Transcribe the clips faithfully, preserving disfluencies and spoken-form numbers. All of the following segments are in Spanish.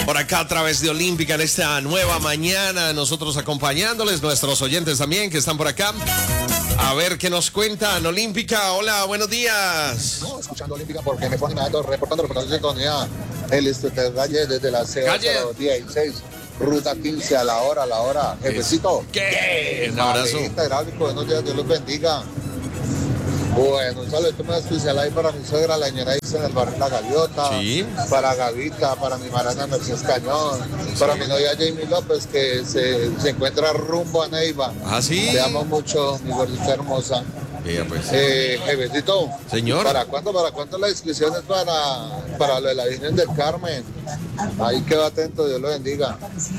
por acá a través de Olímpica en esta nueva mañana, nosotros acompañándoles, nuestros oyentes también que están por acá. A ver qué nos cuentan. Olímpica, hola, buenos días. No, escuchando Olímpica porque me ponen reportando, reportando de sintonía. El Instituto Calle desde la C dieciséis, ruta quince a la hora, a la hora. Jefecito. ¿Qué? Un abrazo. Hidráulico, buenos días, Dios los bendiga. Bueno, un saludo muy especial ahí para mi suegra, la señora Isa en el barrio La Gaviota, sí. Para Gavita, para mi marana Mercedes Cañón, sí. Para mi novia Jamie López, que se, se encuentra rumbo a Neiva. Ah, sí. Te amo mucho, mi gordita hermosa. Yeah, pues. Eh, jefecito, señor. ¿Para cuándo, para cuándo las inscripciones para, para lo de la Virgen del Carmen? Ahí quedo atento, Dios lo bendiga.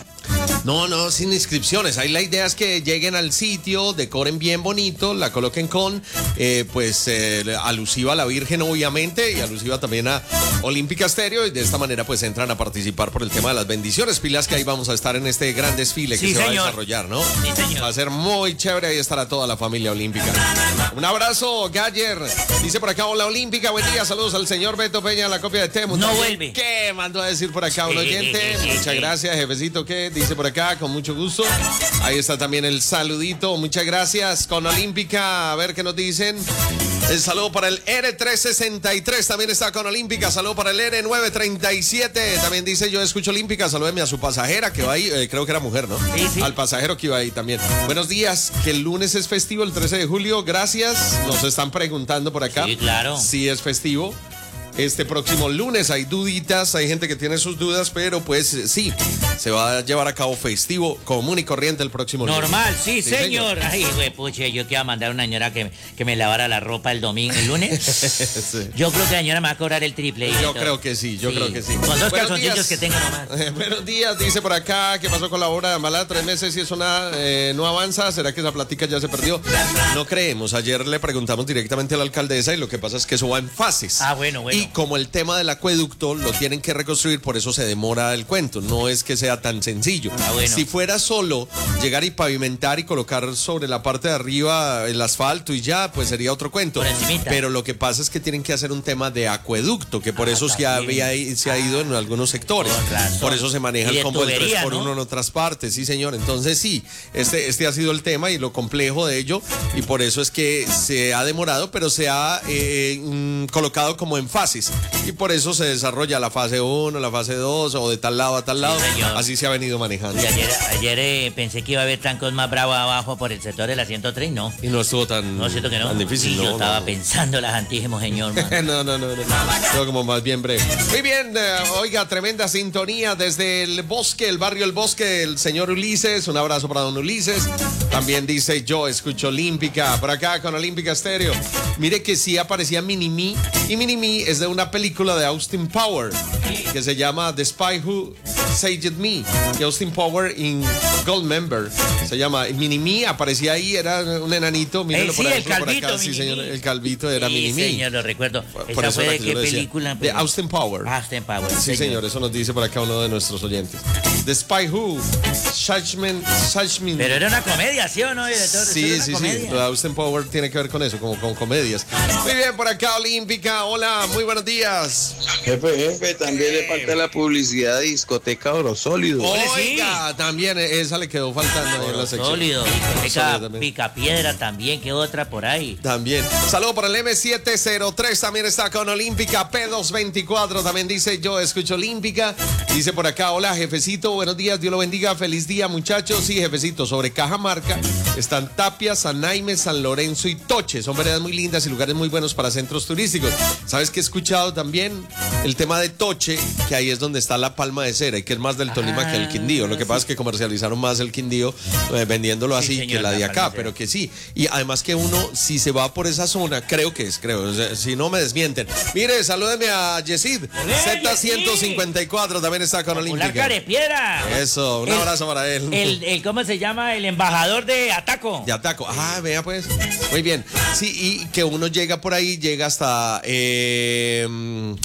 No, no, sin inscripciones. Ahí la idea es que lleguen al sitio, decoren bien bonito, la coloquen con, eh, pues, eh, alusiva a la Virgen, obviamente, y alusiva también a Olímpica Estéreo, y de esta manera, pues, entran a participar por el tema de las bendiciones. Pilas que ahí vamos a estar en este gran desfile que sí, se señor. va a desarrollar, ¿no? Sí, señor. Va a ser muy chévere, ahí estará toda la familia olímpica. Un abrazo, Galler. Dice por acá, hola Olímpica, buen día, saludos al señor Beto Peña, la copia de Temu. No vuelve. ¿Qué mandó a decir por acá un oyente? Muchas gracias, jefecito, ¿qué? Dice por acá, con mucho gusto. Ahí está también el saludito, muchas gracias. Con Olímpica, a ver qué nos dicen. El saludo para el R trescientos sesenta y tres, también está con Olímpica. Saludo para el R novecientos treinta y siete, también dice yo escucho Olímpica. Salúdeme a su pasajera que va ahí, eh, creo que era mujer, ¿no? Sí, sí. Al pasajero que iba ahí también. Buenos días, que el lunes es festivo, el trece de julio, gracias. Nos están preguntando por acá. Sí, claro. Sí es festivo. Este próximo lunes hay duditas, hay gente que tiene sus dudas, pero pues sí, se va a llevar a cabo festivo común y corriente el próximo lunes. Normal, sí, sí señor. señor. Ay, güey, puche, yo que iba a mandar a una señora que, que me lavara la ropa el domingo, el lunes. Sí. Yo creo que la señora me va a cobrar el triple. Yo creo que sí, yo sí. creo que sí. Con dos Buenos calzoncillos días. que tengo nomás. Eh, buenos días, dice por acá, ¿qué pasó con la obra de Ambalá? Tres meses y eso nada, eh, no avanza, ¿será que esa plática ya se perdió? No creemos, ayer le preguntamos directamente a la alcaldesa y lo que pasa es que eso va en fases. Ah, bueno, bueno. Y como el tema del acueducto lo tienen que reconstruir, por eso se demora el cuento, no es que sea tan sencillo. Ah, bueno. Si fuera solo llegar y pavimentar y colocar sobre la parte de arriba el asfalto y ya, pues sería otro cuento. Por encimita. Pero lo que pasa es que tienen que hacer un tema de acueducto, que por Ah, eso se, también. había, se ha ido en algunos sectores. Con razón. Por eso se maneja Y el de combo del tubería, tres por uno ¿no? en otras partes, sí señor. Entonces sí, este, este ha sido el tema y lo complejo de ello, y por eso es que se ha demorado, pero se ha eh, mm, colocado como en fases, y por eso se desarrolla la fase uno, la fase dos, o de tal lado a tal Sí, lado, señor. así se ha venido manejando. Y ayer, ayer eh, pensé que iba a haber trancos más bravos abajo por el sector de la ciento tres, no. Y no estuvo tan, No, siento que no. tan difícil, Sí, no, yo estaba no. pensando las antígenos, señor, man. No, no, no, no. Todo como más bien breve. Muy bien, eh, oiga, tremenda sintonía desde el bosque, el barrio El Bosque, el señor Ulises. Un abrazo para don Ulises. También dice yo escucho Olímpica, por acá con Olímpica Estéreo. Mire que sí aparecía Mini-Me, y Mini-Me es de una película de Austin Power que se llama The Spy Who Saved Me, que Austin Power in Goldmember se llama. Mini-Me aparecía ahí, era un enanito. Mírenlo Eh, por sí, ahí, el por calvito, acá. Sí, Mini-Me. señor, el calvito era Sí, Mini-Me. señor, lo recuerdo. Por ¿Esa eso fue era de que qué yo lo decía. película? De Austin Power. Austin Power. Sí, señor, eso nos dice por acá uno de nuestros oyentes. The Spy Who, Judgment, Judgment. Pero era una comedia, ¿sí o no, director? Sí, Era una sí, comedia. sí. Lo de Austin Power tiene que ver con eso, como con comedias. Muy bien, por acá Olímpica. Hola, muy buenos días. Jefe, jefe, también le falta la publicidad de discoteca Oro Sólido. Ole, sí. Oiga, también esa le quedó faltando ahí en la sección. Sólido. Sólido Pica, también. pica piedra también, que otra por ahí. También. Saludo para el M siete cero tres, también está con Olímpica. P doscientos veinticuatro también dice yo escucho Olímpica. Dice por acá, hola jefecito, buenos días, Dios lo bendiga, feliz día muchachos. Sí, jefecito, sobre Cajamarca están Tapia, San Jaime, San Lorenzo y Toche. Son veredas muy lindas y lugares muy buenos para centros turísticos. ¿Sabes qué he escuchado también? El tema de Toche, que ahí es donde está la palma de cera y que es más del Tolima Ah, que el Quindío. Lo que pasa es que comercializaron más el Quindío eh, vendiéndolo Sí, así señor, que la de la acá, palma de cera. pero que sí. Y además que uno, si se va por esa zona, creo que es, creo, o sea, si no me desmienten. Mire, salúdeme a Yesid, Z ciento cincuenta y cuatro, también está con La Olímpica. carepiedra. Eso, un El- abrazo para él. El, el, ¿cómo se llama? El embajador de Ataco. De Ataco. Ah, vea pues. Muy bien. Sí, y que uno llega por ahí, llega hasta, eh, hasta el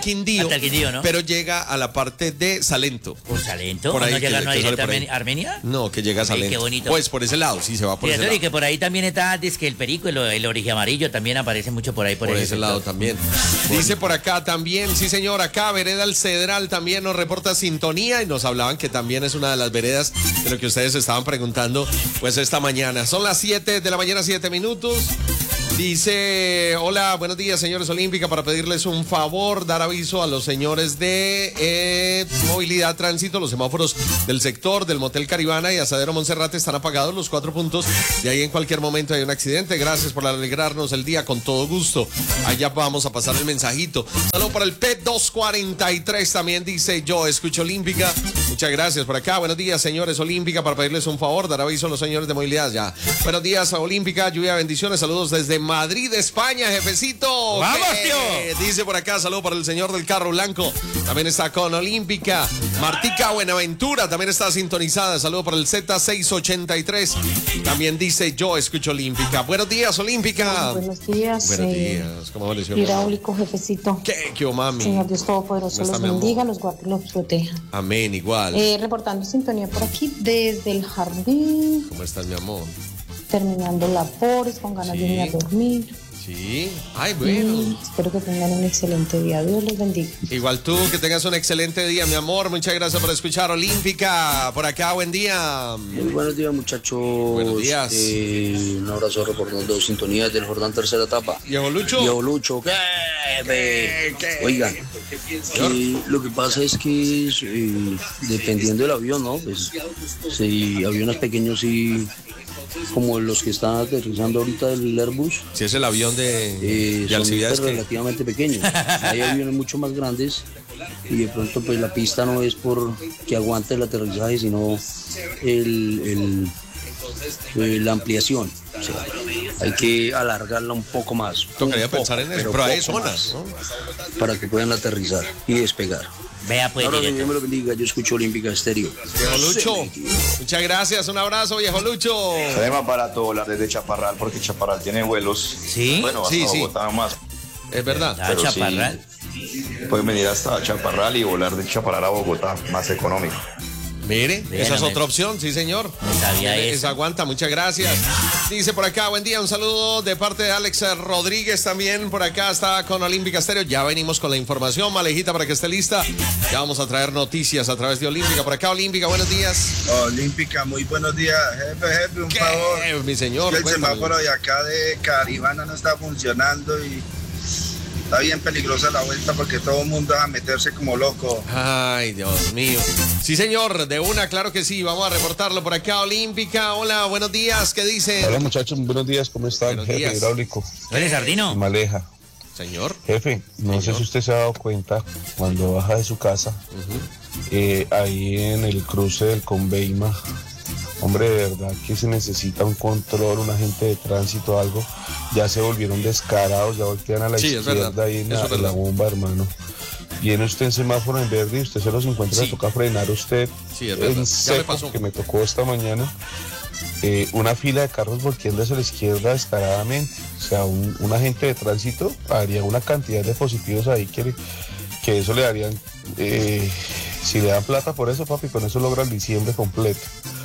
Quindío, hasta el Quindío, ¿no? pero llega a la parte de Salento. ¿Por Salento? Por ahí ¿No que- llega que no sale directo a por ahí. Armen- Armenia? No, que llega a Ay, Salento. qué bonito. Pues por ese lado, sí se va por Sí, ese y lado. que por ahí también está, dice que el perico, el, el origi amarillo también aparece mucho por ahí, por, Por ese ese sector. lado también. Dice por acá también, sí señor, acá Vereda El Cedral también nos reporta sintonía y nos hablaban que también es una de las veredas de lo que ustedes estaban preguntando pues esta mañana. Son las siete de la mañana, siete minutos. Dice, hola, buenos días señores Olímpica, para pedirles un favor, dar aviso a los señores de eh, Movilidad Tránsito, los semáforos del sector del Motel Caribana y Asadero Monserrate están apagados los cuatro puntos y ahí en cualquier momento hay un accidente. Gracias por alegrarnos el día, con todo gusto. Allá vamos a pasar el mensajito. Saludos para el P doscientos cuarenta y tres, también dice yo escucho Olímpica. Muchas gracias por acá. Buenos días señores Olímpica, para pedirles un favor, dar aviso a los señores de Movilidad ya. Buenos días Olímpica, lluvia, bendiciones, saludos desde Madrid, España, jefecito. ¡Vamos, ¿Qué? tío! Dice por acá, saludo para el señor del carro blanco. También está con Olímpica. Martica Buenaventura también está sintonizada. Saludo para el Z seiscientos ochenta y tres. También dice yo escucho Olímpica. Buenos días, Olímpica. Buenos días. Buenos eh, días. ¿Cómo amaneció? Hidráulico, jefecito. ¿Qué, qué, mami? Señor Dios Todopoderoso, ¿Cómo está, los mi amor? bendiga, los guarde y los proteja. Amén, igual. Eh, reportando sintonía por aquí desde el jardín, ¿Cómo estás, mi amor? terminando labores, con ganas Sí. de irme a dormir. Sí. Ay, Y bueno. espero que tengan un excelente día. Dios los bendiga. Igual tú, que tengas un excelente día, mi amor. Muchas gracias por escuchar Olímpica. Por acá, buen día. Muy buenos días, muchachos. Buenos días. Eh, un abrazo reportando sintonías del Jordán tercera etapa. Viejo Lucho. Viejo Lucho, ¿qué? Ve? ¿Qué? Oigan, que lo que pasa es que eh, dependiendo del avión, ¿no? Pues si aviones pequeños y como los que están aterrizando ahorita del Airbus, Si es el avión de, eh, de son Alcibiades pues, que... relativamente pequeños. Hay aviones mucho más grandes y de pronto pues la pista no es por que aguante el aterrizaje, sino el, el- eh, la ampliación. O sea, hay que alargarla un poco más. Tocaría un poco, pensar en eso, pero hay poco zonas, más, ¿no? para que puedan aterrizar y despegar. Vea pues, Ahora que directo. Dios me lo bendiga, yo escucho Olímpica Estéreo. Viejo Lucho, muchas gracias, un abrazo, viejo Lucho. Sale más barato volar desde Chaparral porque Chaparral tiene vuelos. ¿Sí? Bueno, hasta Sí, sí. Bogotá nomás. Es verdad. Ah, pero Chaparral. Pueden venir hasta Chaparral y volar de Chaparral a Bogotá, más económico. Mire, Bien, esa es amén. otra opción, sí señor. No sabía Esa eso. aguanta, muchas gracias. Dice por acá, buen día, un saludo de parte de Alex Rodríguez también. Por acá está con Olímpica Estéreo. Ya venimos con la información, Malejita, para que esté lista. Ya vamos a traer noticias a través de Olímpica. Por acá, Olímpica, buenos días. Olímpica, muy buenos días. Jefe, jefe, un ¿Qué, favor. mi señor? El Cuéntame. semáforo de acá de Caribana no está funcionando y está bien peligrosa la vuelta porque todo el mundo va a meterse como loco. Ay, Dios mío. Sí, señor, de una, claro que sí. Vamos a reportarlo por acá, Olímpica. Hola, buenos días. ¿Qué dice? Hola muchachos, buenos días, ¿cómo están? Buenos Jefe días. hidráulico, ¿Tú eres sardino? Maleja. Señor. Jefe, no Señor. sé si usted se ha dado cuenta, cuando baja de su casa, eh, ahí en el cruce del Conveima, hombre, de verdad que se necesita un control, un agente de tránsito, algo. Ya se volvieron descarados, ya voltean a la Sí, es izquierda verdad. ahí en Eso la, es en la verdad. bomba, hermano. Viene usted en semáforo en verde y usted se los encuentra, Sí. le toca frenar a usted Sí, es verdad. Ya en me seco, pasó. que me tocó esta mañana. Eh, una fila de carros volteando hacia la izquierda descaradamente. O sea, un, un agente de tránsito haría una cantidad de positivos ahí que, que eso le darían, eh, si le dan plata por eso, papi, con eso logra el diciembre completo.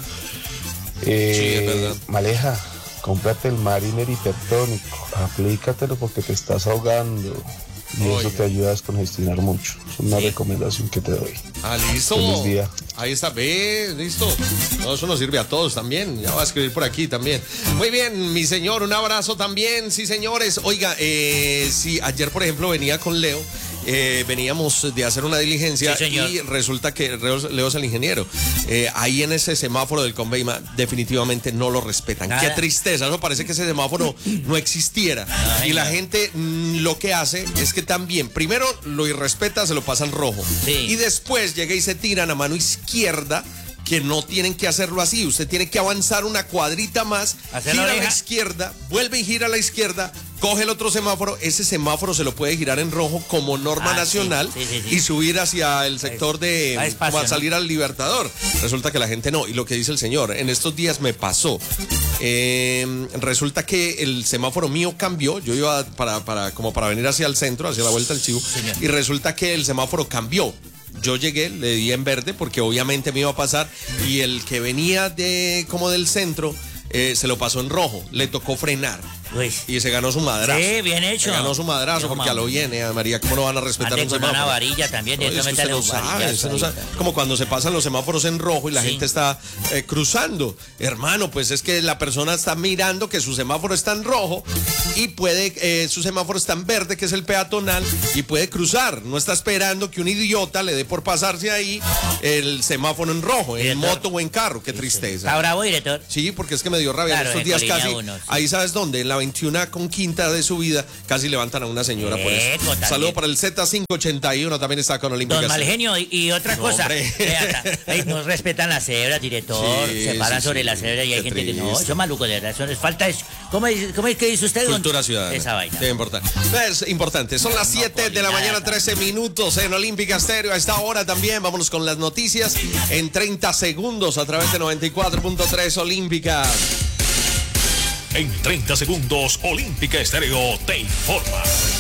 Eh, Sí, es verdad. Maleja, cómprate el Mariner hipertónico, aplícatelo porque te estás ahogando y Oiga. eso te ayuda a descongestionar mucho. Es una recomendación que te doy. Ah, listo. Feliz día. Ahí está, ve, listo. No, eso nos sirve a todos también. Ya va a escribir por aquí también. Muy bien, mi señor, un abrazo también. Sí, señores. Oiga, eh, si ayer, por ejemplo, venía con Leo, eh, veníamos de hacer una diligencia Sí, señor. y resulta que Leo, Leo es el ingeniero. Eh, ahí en ese semáforo del Conveima definitivamente no lo respetan. Nada. Qué tristeza, ¿no? Parece que ese semáforo no existiera. Ay, y la no. gente mm, lo que hace es que también, primero lo irrespeta, se lo pasan rojo. Sí. Y después llega y se tiran a mano izquierda, que no tienen que hacerlo así. Usted tiene que avanzar una cuadrita más, Hacer gira la a la oreja. izquierda, vuelve y gira a la izquierda, coge el otro semáforo. Ese semáforo se lo puede girar en rojo como norma Ah, sí, nacional sí, sí, sí. y subir hacia el sector de a espacio, como a ¿no? salir al Libertador. Resulta que la gente no. Y lo que dice el señor, en estos días me pasó. Eh, resulta que el semáforo mío cambió. Yo iba para, para, como para venir hacia el centro, hacia la vuelta al Chivo. Señor. Y resulta que el semáforo cambió. Yo llegué, le di en verde porque obviamente me iba a pasar. Y el que venía de como del centro eh, se lo pasó en rojo. Le tocó frenar. Uy. Y se ganó su madrazo. Sí, bien hecho. Se ganó su madrazo porque a lo viene, a María, ¿cómo no van a respetar Ande un con semáforo? Una varilla también, no, directamente a no sabe, no sabe. Como cuando se pasan los semáforos en rojo y la sí. gente está eh, cruzando. Hermano, pues es que la persona está mirando que su semáforo está en rojo y puede, eh, su semáforo está en verde, que es el peatonal, y puede cruzar. No está esperando que un idiota le dé por pasarse ahí el semáforo en rojo, director. En moto o en carro. Qué tristeza. ¿Está bravo, director? Sí, porque es que me dio rabia claro, estos días casi. Uno, sí. Ahí sabes dónde, en la veintiuno con quinta de su vida, casi levantan a una señora por eso. También. Saludo para el Z quinientos ochenta y uno, también está con Olímpica. Don Malgenio, y, y otra no, cosa, eh, no respetan las cebras, director, sí, se paran sí, sobre sí, las cebras y hay gente triste. Que no, eso es maluco, de verdad, eso es falta eso. ¿Cómo, ¿Cómo es que dice usted? Cultura ciudadana. Esa vaina. Qué importante. Es importante, son las siete de la mañana, trece minutos en Olímpica Estéreo. A esta hora también, vámonos con las noticias en treinta segundos a través de noventa y cuatro punto tres Olímpica. En treinta segundos, Olímpica Estéreo te informa.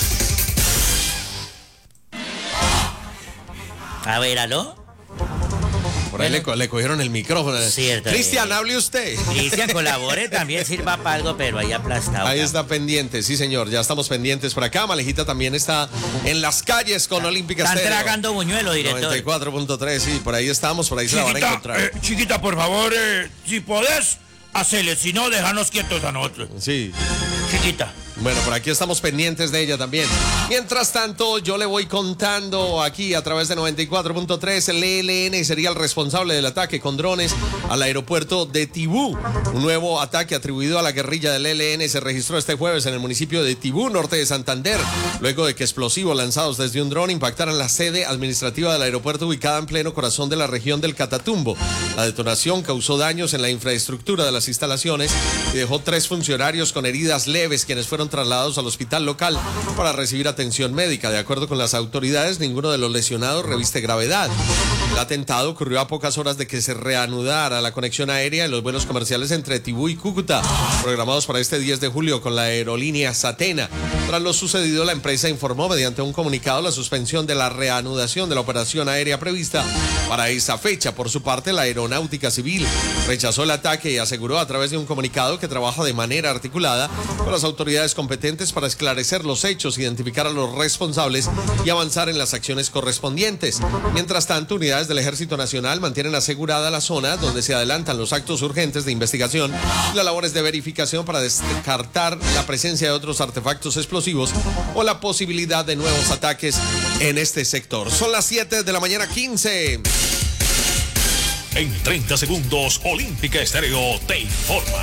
A ver, ¿aló? Por ahí bueno, le, le cogieron el micrófono. Cierto. Cristian, hable usted. Cristian, colabore, también sirva para algo, pero ahí aplastado. Ahí está pendiente, sí señor, ya estamos pendientes por acá. Malejita también está en las calles con Olímpica Están Estéreo. Están tragando buñuelo, director. noventa y cuatro punto tres, sí, por ahí estamos, por ahí chiquita, se la van a encontrar. Eh, chiquita, por favor, eh, si podés, hacele, si no, déjanos quietos a nosotros. Sí. Chiquita. Bueno, por aquí estamos pendientes de ella también. Mientras tanto, yo le voy contando aquí a través de noventa y cuatro punto tres, el E L N sería el responsable del ataque con drones al aeropuerto de Tibú. Un nuevo ataque atribuido a la guerrilla del E L N se registró este jueves en el municipio de Tibú, norte de Santander, luego de que explosivos lanzados desde un dron impactaran la sede administrativa del aeropuerto ubicada en pleno corazón de la región del Catatumbo. La detonación causó daños en la infraestructura de las instalaciones y dejó tres funcionarios con heridas leves, quienes fueron trasladados al hospital local para recibir atención médica. De acuerdo con las autoridades, ninguno de los lesionados reviste gravedad. El atentado ocurrió a pocas horas de que se reanudara la conexión aérea en los vuelos comerciales entre Tibú y Cúcuta, programados para este diez de julio con la aerolínea Satena. Tras lo sucedido, la empresa informó mediante un comunicado la suspensión de la reanudación de la operación aérea prevista para esa fecha. Por su parte, la Aeronáutica Civil rechazó el ataque y aseguró a través de un comunicado que trabaja de manera articulada con las autoridades competentes para esclarecer los hechos, identificar a los responsables y avanzar en las acciones correspondientes. Mientras tanto, unidades del Ejército Nacional mantienen asegurada la zona donde se adelantan los actos urgentes de investigación y las labores de verificación para descartar la presencia de otros artefactos explosivos o la posibilidad de nuevos ataques en este sector. Son las siete de la mañana, quince. En treinta segundos, Olímpica Estéreo te informa.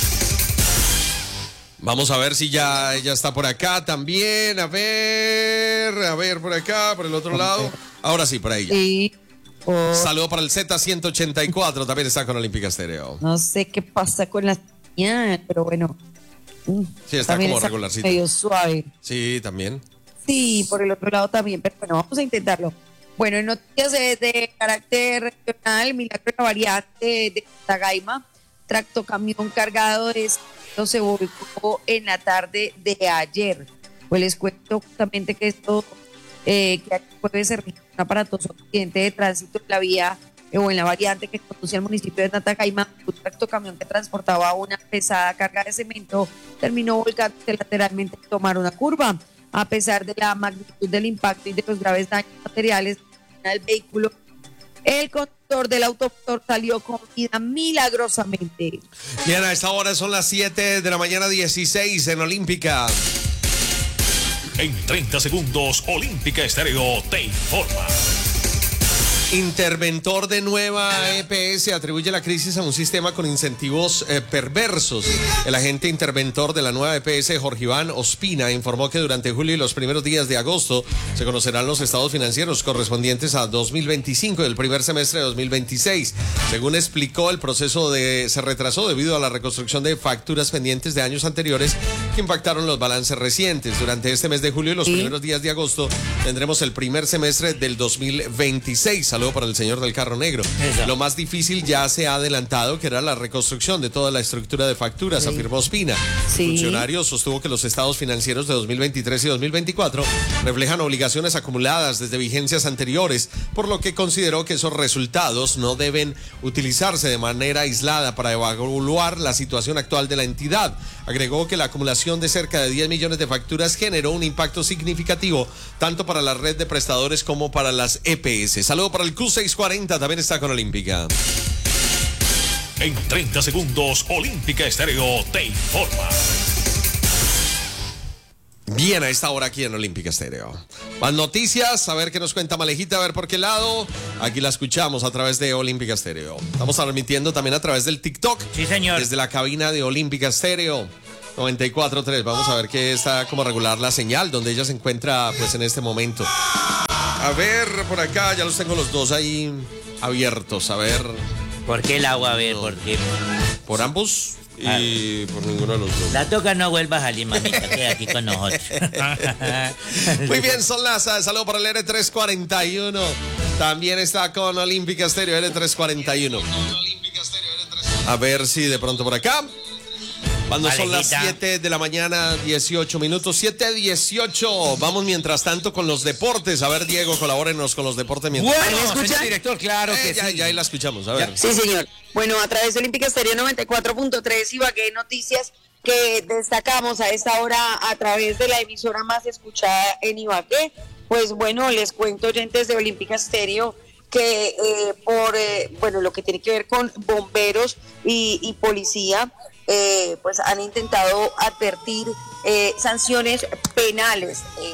Vamos a ver si ya ella está por acá también. A ver, a ver, por acá, por el otro lado. Ahora sí, por ahí ya. Sí. Oh. Saludo para el Z ciento ochenta y cuatro, también está con Olímpica Estéreo. No sé qué pasa con la señal, pero bueno. Sí, está también como está regularcito. medio suave. Sí, también. Sí, por el otro lado también, pero bueno, vamos a intentarlo. Bueno, en noticias de, de carácter regional, milagro de la variante de Tagaima, tractocamión cargado de se volcó en la tarde de ayer. Pues les cuento justamente que esto, eh, que puede ser un aparatoso accidente de tránsito en la vía eh, o en la variante que conduce al municipio de Natagaima. Un tractocamión que transportaba una pesada carga de cemento terminó volcándose lateralmente y tomar una curva. A pesar de la magnitud del impacto y de los graves daños materiales al vehículo, el conductor del automotor salió con vida milagrosamente. Bien, a esta hora son las siete de la mañana, dieciséis en Olímpica. En treinta segundos, Olímpica Estéreo te informa. Interventor de nueva E P S atribuye la crisis a un sistema con incentivos eh, perversos. El agente interventor de la nueva E P S, Jorge Iván Ospina, informó que durante julio y los primeros días de agosto se conocerán los estados financieros correspondientes a dos mil veinticinco y el primer semestre de dos mil veintiséis. Según explicó, el proceso de, se retrasó debido a la reconstrucción de facturas pendientes de años anteriores que impactaron los balances recientes. Durante este mes de julio y los ¿Sí? primeros días de agosto tendremos el primer semestre del dos mil veintiséis. Saludo para el señor del carro negro. Eso. Lo más difícil ya se ha adelantado, que era la reconstrucción de toda la estructura de facturas, sí. afirmó Ospina. Sí. El funcionario sostuvo que los estados financieros de dos mil veintitrés y dos mil veinticuatro reflejan obligaciones acumuladas desde vigencias anteriores, por lo que consideró que esos resultados no deben utilizarse de manera aislada para evaluar la situación actual de la entidad. Agregó que la acumulación de cerca de diez millones de facturas generó un impacto significativo tanto para la red de prestadores como para las E P S. Saludo para el Q seiscientos cuarenta, también está con Olímpica. En treinta segundos, Olímpica Estéreo te informa. Bien, a esta hora aquí en Olímpica Estéreo. Más noticias, a ver qué nos cuenta Malejita, a ver por qué lado. Aquí la escuchamos a través de Olímpica Estéreo. Estamos transmitiendo también a través del TikTok. Sí, señor. Desde la cabina de Olímpica Estéreo noventa y cuatro punto tres. Vamos a ver qué está como regular la señal, donde ella se encuentra pues en este momento. A ver, por acá, ya los tengo los dos ahí abiertos, a ver. ¿Por qué el agua? A ver, no. ¿por qué? Por ambos. Y por ninguno de los dos. La toca no vuelva a salir, mamita, queda aquí con nosotros. Muy bien, son las, saludo para el R trescientos cuarenta y uno. También está con Olímpica Estéreo, R trescientos cuarenta y uno. A ver si de pronto por acá. Cuando son las siete de la mañana, dieciocho minutos, siete dieciocho. Vamos mientras tanto con los deportes. A ver, Diego, colabórenos con los deportes. Mientras bueno, señor director, claro eh, que ya, sí. Ya ahí la escuchamos, a ver. Sí, señor. Bueno, a través de Olímpica Estéreo noventa y cuatro punto tres, Ibagué Noticias, que destacamos a esta hora a través de la emisora más escuchada en Ibagué. Pues bueno, les cuento, oyentes de Olímpica Estéreo, que eh, por, eh, bueno, lo que tiene que ver con bomberos y, y policía, Eh, pues han intentado advertir eh, sanciones penales. Eh.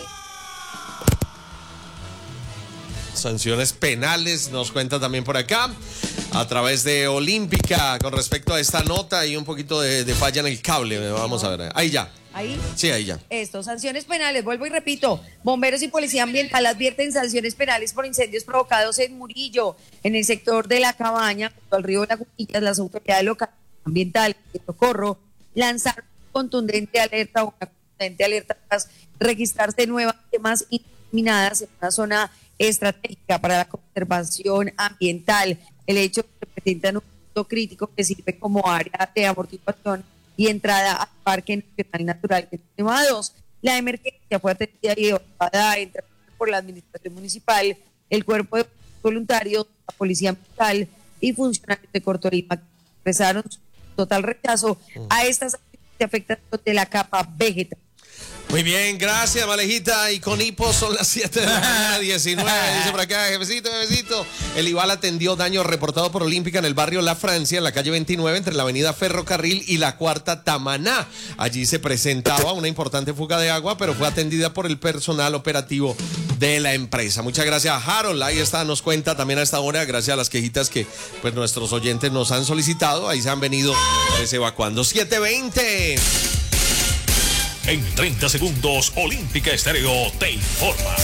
Sanciones penales, nos cuenta también por acá, a través de Olímpica, con respecto a esta nota y un poquito de, de falla en el cable. Vamos a ver, ahí ya. ¿Ahí? Sí, ahí ya. Esto, sanciones penales, vuelvo y repito, bomberos y policía ambiental advierten sanciones penales por incendios provocados en Murillo, en el sector de La Cabaña, junto al río Lagunillas. Las autoridades locales ambiental de Socorro lanzar contundente alerta o una contundente alerta tras registrarse nuevas quemas indiscriminadas en una zona estratégica para la conservación ambiental. El hecho representa un punto crítico que sirve como área de amortiguación y entrada al Parque Nacional Natural de Tema dos. La emergencia fue atendida y evacuada por la administración municipal, el cuerpo de voluntarios, la policía ambiental y funcionarios de Cortolima, que expresaron su total rechazo a estas actividades que afectan de la capa vegetal. Muy bien, gracias, Malejita. Y con hipo son las siete de la mañana, diecinueve. Dice por acá, jefecito, jefecito. El Ival atendió daño reportado por Olímpica en el barrio La Francia, en la calle veintinueve, entre la avenida Ferrocarril y la cuarta Tamaná. Allí se presentaba una importante fuga de agua, pero fue atendida por el personal operativo de la empresa. Muchas gracias, Harold. Ahí está, nos cuenta también a esta hora, gracias a las quejitas que pues nuestros oyentes nos han solicitado. Ahí se han venido pues, evacuando. siete veinte. En treinta segundos, Olímpica Estéreo te informa.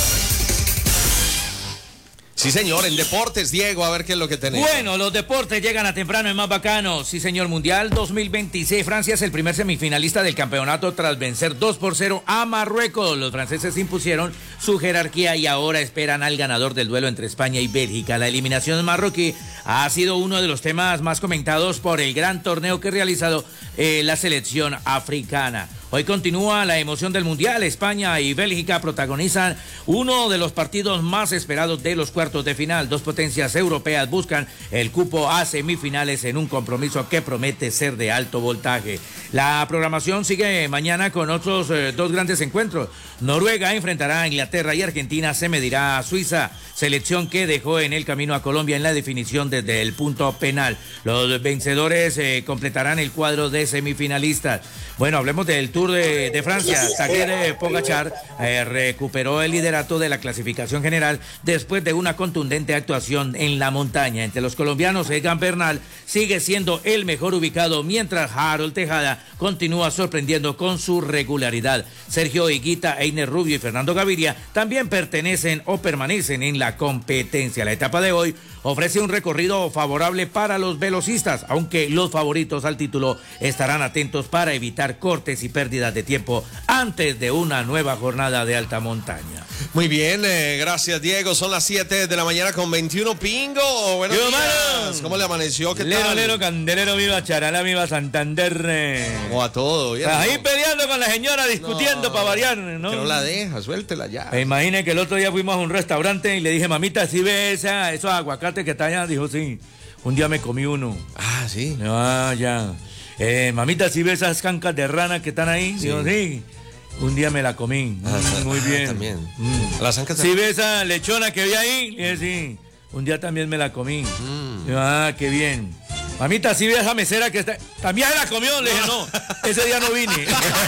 Sí, señor, en deportes, Diego, a ver qué es lo que tenemos. Bueno, los deportes llegan a temprano, es más bacano. Sí, señor, Mundial dos mil veintiséis. Francia es el primer semifinalista del campeonato tras vencer dos por cero a Marruecos. Los franceses impusieron su jerarquía y ahora esperan al ganador del duelo entre España y Bélgica. La eliminación marroquí ha sido uno de los temas más comentados por el gran torneo que ha realizado eh, la selección africana. Hoy continúa la emoción del Mundial. España y Bélgica protagonizan uno de los partidos más esperados de los cuartos de final. Dos potencias europeas buscan el cupo a semifinales en un compromiso que promete ser de alto voltaje. La programación sigue mañana con otros eh, dos grandes encuentros. Noruega enfrentará a Inglaterra y Argentina se medirá a Suiza, selección que dejó en el camino a Colombia en la definición desde el punto penal. Los vencedores eh, completarán el cuadro de semifinalistas. Bueno, hablemos del Tour de, de Francia. Tadej Pogačar eh, recuperó el liderato de la clasificación general después de una contundente actuación en la montaña. Entre los colombianos, Egan Bernal sigue siendo el mejor ubicado, mientras Harold Tejada continúa sorprendiendo con su regularidad. Sergio Higuita, Einer Rubio y Fernando Gaviria también pertenecen o permanecen en la competencia. La etapa de hoy ofrece un recorrido favorable para los velocistas, aunque los favoritos al título estarán atentos para evitar cortes y pérdidas de tiempo antes de una nueva jornada de alta montaña. Muy bien, eh, gracias Diego. Son las siete de la mañana con veintiuno. Pingo, buenos Yo, días. mano. ¿Cómo le amaneció? ¿Qué Lero, tal? lero, candelero, viva Charalá, viva Santander. O a todo. Bien, Ahí ¿no? peleando con la señora, discutiendo No, para variar, ¿no? Que no la deja, suéltela ya. Me imagine que el otro día fuimos a un restaurante y le dije, mamita, ¿sí ve esa, esos aguacates que está allá? Dijo, sí. Un día me comí uno. Ah, sí. Ah, ya. Eh, mamita, ¿sí ve esas cancas de rana que están ahí? Sí. Dijo, sí. Un día me la comí. Ah, Mm, muy ah, bien. También. Mm. Las ancas de- ¿Sí ve esa lechona que vi ahí? Le dije, sí. Un día también me la comí. Mm. Ah, qué bien. Mamita, ¿sí ve esa mesera que está? También se la comió. Le dije, no, ese día no vine. Son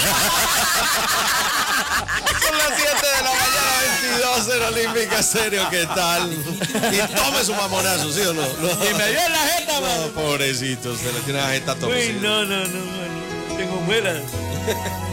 las siete de la mañana, veintidós en Olímpica Estéreo. ¿Qué tal? Y tome su mamonazo, ¿sí o no? No. Y me dio en la jeta, No, mano. pobrecito, usted le tiene la jeta Uy, torcida. no, no, no, mano. Tengo muelas.